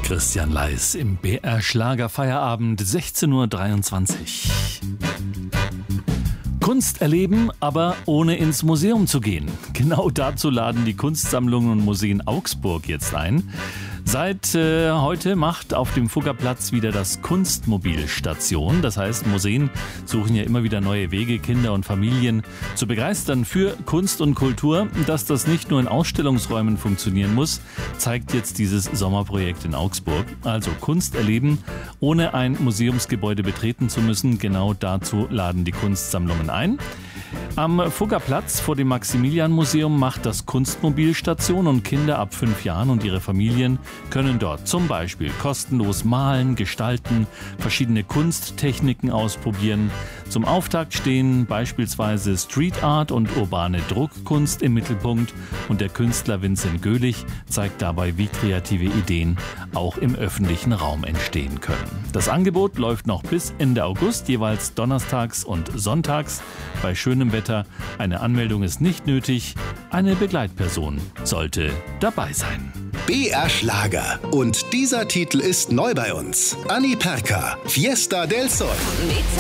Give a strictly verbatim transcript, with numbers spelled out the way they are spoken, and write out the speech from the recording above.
Christian Leis im B R Schlagerfeierabend, sechzehn Uhr dreiundzwanzig. Kunst erleben, aber ohne ins Museum zu gehen. Genau dazu laden die Kunstsammlungen und Museen Augsburg jetzt ein. Seit äh, heute macht auf dem Fuggerplatz wieder das Kunstmobil Station. Das heißt, Museen suchen ja immer wieder neue Wege, Kinder und Familien zu begeistern für Kunst und Kultur. Dass das nicht nur in Ausstellungsräumen funktionieren muss, zeigt jetzt dieses Sommerprojekt in Augsburg. Also Kunst erleben, ohne ein Museumsgebäude betreten zu müssen. Genau dazu laden die Kunstsammlungen ein. Am Fuggerplatz vor dem Maximilian-Museum macht das Kunstmobil Station und Kinder ab fünf Jahren und ihre Familien können dort zum Beispiel kostenlos malen, gestalten, verschiedene Kunsttechniken ausprobieren. Zum Auftakt stehen beispielsweise Street Art und urbane Druckkunst im Mittelpunkt und der Künstler Vincent Göhlich zeigt dabei, wie kreative Ideen auch im öffentlichen Raum entstehen können. Das Angebot läuft noch bis Ende August, jeweils donnerstags und sonntags bei schönem Wetter. Eine Anmeldung ist nicht nötig, eine Begleitperson sollte dabei sein. B R Schlager. Und dieser Titel ist neu bei uns. Anni Perka, Fiesta del Sol.